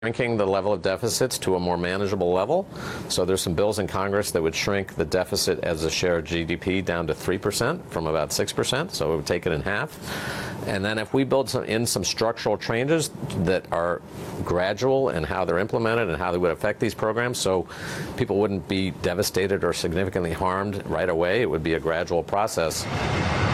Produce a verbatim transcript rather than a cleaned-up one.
shrinking the level of deficits to a more manageable level. So there's some bills in Congress that would shrink the deficit as a share of G D P down to three percent from about six percent, so it would take it in half. And then if we build some, in some structural changes that are gradual in how they're implemented and how they would affect these programs, so people wouldn't be devastated or significantly harmed right away, it would be a gradual process.